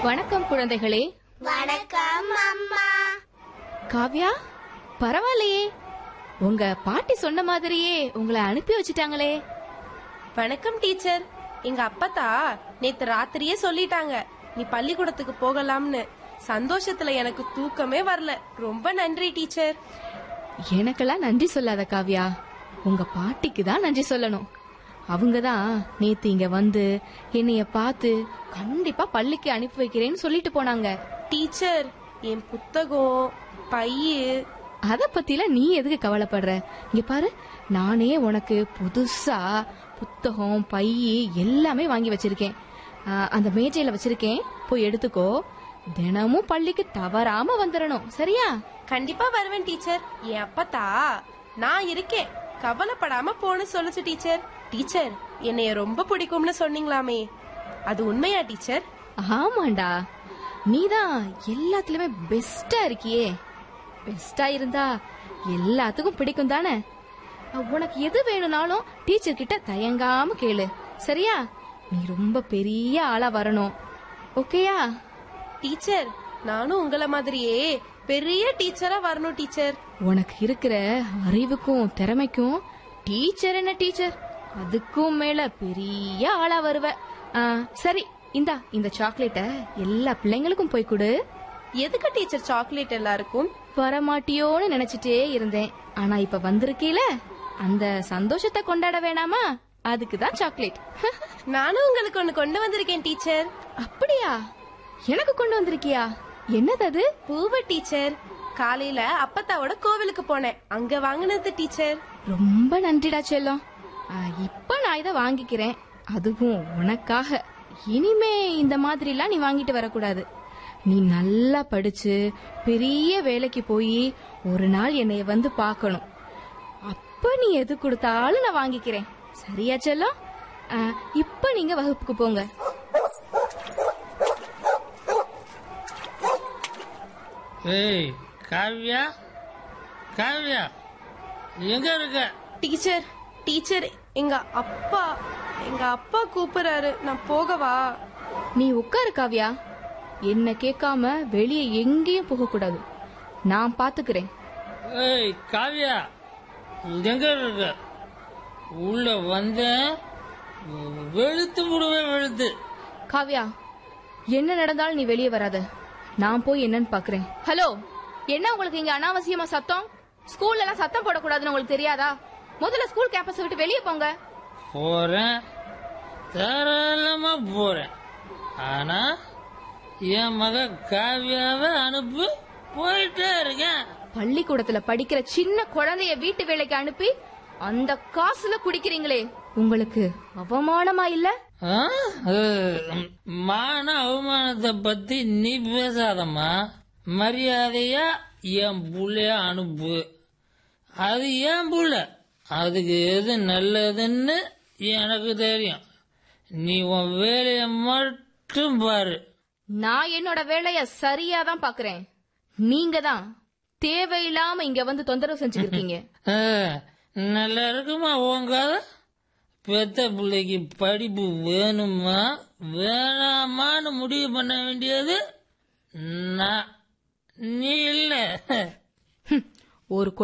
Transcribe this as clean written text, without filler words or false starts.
வணக்கம் குழந்தைகளே. வணக்கம் அம்மா. காவ்யா, பரவாயில்லையே, உங்க பாட்டி சொன்ன மாதிரியே உங்களை அனுப்பி வச்சிட்டாங்களே. வணக்கம் டீச்சர். எங்க அப்பத்தா நேத்து ராத்திரியே சொல்லிட்டாங்க நீ பள்ளிக்கூடத்துக்கு போகலாம்னு. சந்தோஷத்துல எனக்கு தூக்கமே வரல. ரொம்ப நன்றி டீச்சர். எனக்கெல்லாம் நன்றி சொல்லாத காவ்யா, உங்க பாட்டிக்கு தான் நன்றி சொல்லணும். அவங்கதான் நேத்து இங்க வந்து என்னைய பார்த்து கண்டிப்பா பள்ளிக்கு அனுப்பி வைக்கிறேன்னு சொல்லிட்டு போனாங்க. டீச்சர், என் புத்தகம் பையு அத பத்தில நீ எதுக்கு கவலைப்படுற? இங்க பாரு, நானே உனக்கு புதுசா புத்தகம் பையி எல்லாமே வாங்கி வச்சிருக்கேன். அந்த மேஜையில வச்சிருக்கேன், போய் எடுத்துக்கோ. தினமும் பள்ளிக்கு தவறாம வந்துடணும், சரியா? கண்டிப்பா வருவேன் டீச்சர். என் அப்பத்தா நான் இருக்கேன், கவலைப்படாம போன்னு சொல்லுச்சு டீச்சர். டீச்சர், என்னைய ரொம்ப பிடிக்கும்னு சொன்னீங்களாமே, அது உண்மையா டீச்சர்? ஆமாண்டா, நீதான் எல்லாத்துலயுமே பெஸ்டா இருக்கியே. பெஸ்டா இருந்தா எல்லாத்துக்கும் பிடிக்கும் தானே. உனக்கு எது வேணும்னாலும் டீச்சர் கிட்ட தயங்காம கேளு, சரியா? நீ ரொம்ப பெரிய ஆளா வரணும், ஓகேயா? டீச்சர், நானும் உங்கள மாதிரியே பெரிய டீச்சரா வரணும் டீச்சர். உனக்கு இருக்கிற அறிவுக்கும் திறமைக்கும் டீச்சர் என்ன டீச்சர், அதுக்கும் மேல பெரிய ஆளா வருவ. சரி, இந்த சாக்லேட்ட எல்லா பிள்ளைங்களுக்கும் போய் கொடு. எதுக்கு டீச்சர் சாக்லேட் எல்லாருக்கும்? வரமாட்டியோன்னு நினைச்சிட்டே இருந்தேன், ஆனா இப்ப வந்திருக்கீல, அந்த சந்தோஷத்தை கொண்டாட வேணாமா? அதுக்குதான் சாக்லேட். நானும் உங்களுக்கு ஒண்ணு கொண்டு வந்திருக்கேன் டீச்சர். அப்படியா? எனக்கு கொண்டு வந்திருக்கியா? என்னது அது? பூவு டீச்சர். காலையில அப்பத்தாவோட கோவிலுக்கு போனேன், அங்க வாங்கினது டீச்சர். ரொம்ப நன்றிடா செல்லம். இப்ப நான் இத வாங்கிக்கிறேன், அதுவும் உனக்காக. இனிமே இந்த மாதிரி எல்லாம் நீ வாங்கிட்டு வரக்கூடாது. நீ நல்லா படிச்சு பெரிய வேலைக்கு போய் ஒரு நாள் என்னைய வந்து பார்க்கணும். அப்ப நீ எது கொடுத்தாலும் நான் வாங்கிக்கிறேன், சரியா செல்லம்? இப்ப நீங்க வகுப்புக்கு போங்க. ஏய் காவ்யா, காவ்யா எங்க இருக்க? டீச்சர், டீச்சர், எங்க அப்பா கூப்பிடுறாரு, நான் போகவா? நீ உட்காரு காவ்யா, என்ன கேட்காம வெளியே எங்கேயும் போக கூடாது, நான் பாத்துக்கிறேன். ஏய் காவ்யா, எங்க இருக்க? உள்ள வந்த வெளுத்து விடுவேன், வெளுத்து. காவ்யா, என்ன நடந்தாலும் நீ வெளியே வராத, நான் போய் என்னன்னு பாக்குறேன். ஹலோ, என்ன உங்களுக்கு இங்க அனாவசியமா சத்தம்? ஸ்கூல்ல எல்லாம் சத்தம் போடக்கூடாதுன்னு உங்களுக்கு தெரியாதா? முதல்ல ஸ்கூல் கேம்பஸ் விட்டு வெளியே போங்க. போறேன், தாராளமா போறேன். ஆனா என் மக காவ்யாவை அனுப்பி போயிட்டே இருக்கேன். பள்ளிக்கூடத்துல படிக்கிற சின்ன குழந்தைய வீட்டு வேலைக்கு அனுப்பி அந்த காசுல குடிக்கிறீங்களே, உங்களுக்கு அவமானமா இல்ல? மான அவமானத்தை பத்தி நீ பேசாதம்மா. மரியாதையா என் புள்ளைய அனுப்பு. அது என் புள்ள, அதுக்கு எது நல்லதுன்னு எனக்கு தெரியும். நீ உன் வேலைய மட்டும் பாரு. நான் என்னோட வேலைய சரியாதான் பாக்குறேன், நீங்க தான் தேவையில்லாம இங்க வந்து தொந்தரவு செஞ்சுருக்கீங்க. நல்லா இருக்குமா உங்க பெத்த பிள்ளைக்கு படிப்பு வேணுமா வேணாமான்னு முடிவு பண்ண வேண்டியது நான், நீ இல்ல. ஒரு